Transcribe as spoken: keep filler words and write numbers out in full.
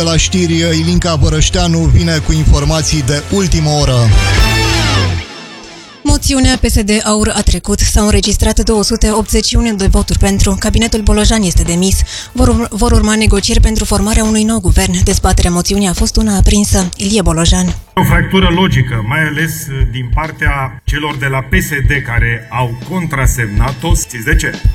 La știri, Ilinca Bărășteanu vine cu informații de ultimă oră. Moțiunea P S D Aur a trecut, s-au înregistrat două sute optzeci și unu de voturi pentru, cabinetul Bolojan este demis, vor, vor urma negocieri pentru formarea unui nou guvern. Dezbaterea moțiunii a fost una aprinsă. Ilie Bolojan. O fractură logică, mai ales din partea celor de la P S D care au contrasemnat-o. Știți de ce?